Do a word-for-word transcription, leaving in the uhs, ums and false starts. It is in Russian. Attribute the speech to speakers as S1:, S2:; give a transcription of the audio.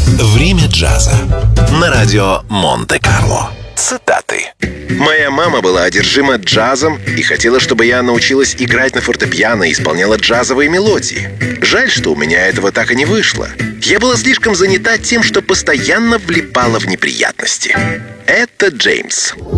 S1: Время джаза на радио Монте-Карло. Цитаты.
S2: Моя мама была одержима джазом и хотела, чтобы я научилась играть на фортепиано и исполняла джазовые мелодии. Жаль, что у меня этого так и не вышло. Я была слишком занята тем, что постоянно влипала в неприятности. Это Джеймс.